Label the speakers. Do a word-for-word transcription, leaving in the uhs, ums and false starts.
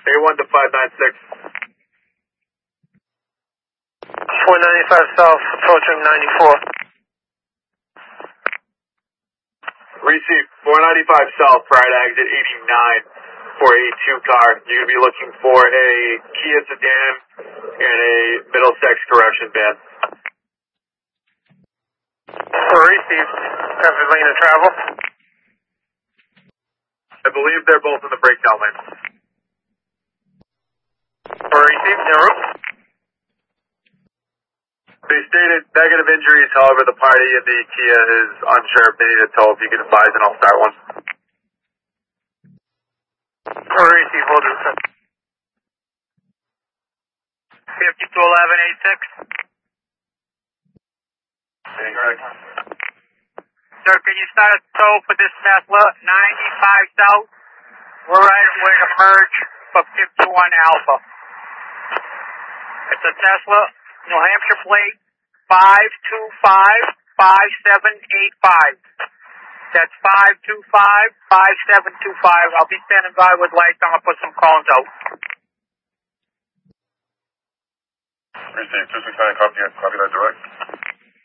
Speaker 1: A one to five nine six.
Speaker 2: four ninety-five South, approaching ninety-four.
Speaker 1: Receive four ninety-five South, Pride exit eighty-nine for a two car. You're going to be looking for a Kia sedan and a Middlesex correction van.
Speaker 2: Received. Traffic lane of travel.
Speaker 1: I believe they're both in the breakdown lane.
Speaker 2: Received. En route.
Speaker 1: They stated negative injuries, however, the party in the Kia is unsure if they need a tow. If you can advise, and I'll start one.
Speaker 2: Received. Will do, sir. fifty-two eleven eighty-six. Sir, can you start a tow for this Tesla, ninety-five South? We're right way to merge for fifty-one Alpha. It's a Tesla, New Hampshire plate, five two five five seven eight five. That's five two five five seven two five. I'll be standing by with lights. I'm going to put some cones out.
Speaker 1: Received. two six nine, copy, copy that direct.